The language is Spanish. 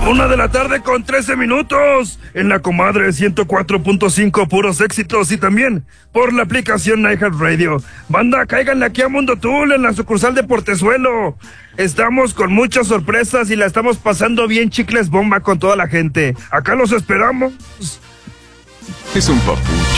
1:13 p.m. En la comadre 104.5, puros éxitos, y también por la aplicación iHeartRadio. Banda, cáiganle aquí a Mundo Tool en la sucursal de Portezuelo. Estamos con muchas sorpresas y la estamos pasando bien chicles bomba con toda la gente. Acá los esperamos. Es un papucho.